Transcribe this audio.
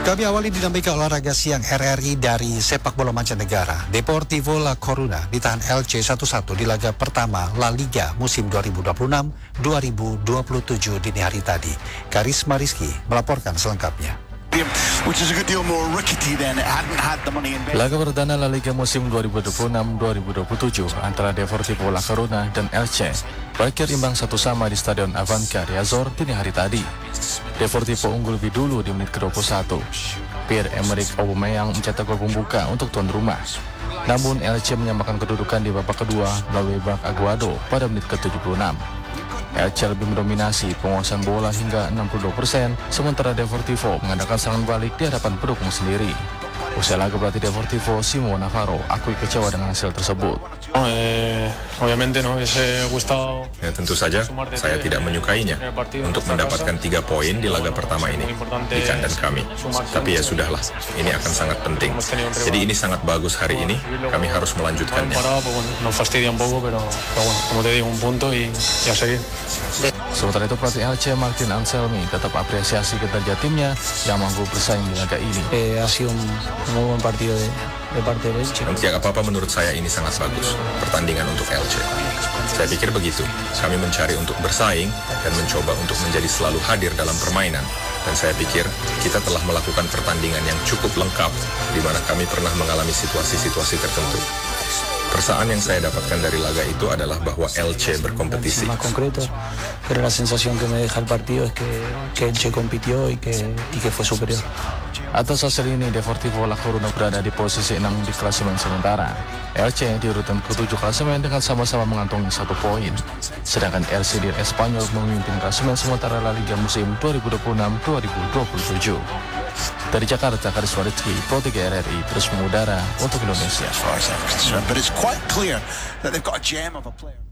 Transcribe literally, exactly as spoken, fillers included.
Kami awali dinamika olahraga siang R R I dari sepak bola mancanegara. Deportivo La Coruna ditahan L C satu satu di laga pertama La Liga musim dua ribu dua puluh enam dua ribu dua puluh tujuh dini hari tadi. Karisma Rizky melaporkan selengkapnya. Laga perdana La Liga musim dua ribu dua puluh enam dua ribu dua puluh tujuh antara Deportivo La Coruna dan L C berakhir imbang satu sama di Stadion Abanca di Azor dini hari tadi. Deportivo unggul lebih dulu di menit ke dua puluh satu. Pierre-Emerick Aubameyang mencetak gol pembuka untuk tuan rumah. Namun L C menyamakan kedudukan di babak kedua melalui bak Aguado pada menit ke tujuh puluh enam. L C lebih mendominasi penguasaan bola hingga enam puluh dua persen, sementara Deportivo mengadakan serangan balik di hadapan pendukung sendiri. Usai laga pelatih Deportivo, Simon Navarro akui kecewa dengan hasil tersebut. No, eh, obviamente no, ese gustado. Ya, tentu saja saya tidak menyukainya untuk mendapatkan tiga poin di laga pertama ini di kandang kami. Tapi ya sudahlah, ini akan sangat penting. Jadi ini sangat bagus hari ini, kami harus melanjutkannya. Sementara itu pelatih L C Martin Anselmi tetap apresiasi kinerja timnya yang mampu bersaing di laga ini. Eh, ha sido un muy buen partido de, de parte del Elche. Tidak apa-apa, menurut saya ini sangat bagus pertandingan untuk L C. Saya pikir begitu. Kami mencari untuk bersaing dan mencoba untuk menjadi selalu hadir dalam permainan. Dan saya pikir kita telah melakukan pertandingan yang cukup lengkap di mana kami pernah mengalami situasi-situasi tertentu. Perasaan yang saya dapatkan dari laga itu adalah bahwa L C berkompetisi. Más concreto, pero la sensación que me deja el partido es que, que Elche compitió y que, y que fue superior. Atas hasil ini, Deportivo La Coruna berada di posisi enam di klasemen sementara. L C di urutan ketujuh klasemen dengan sama-sama mengantongi satu poin. Sedangkan R C di Espanyol memimpin klasemen sementara La Liga musim dua ribu dua puluh enam dua ribu dua puluh tujuh. Dari Jakarta, Karisma Rizky, Pro tiga R R I terus mengudara untuk Indonesia.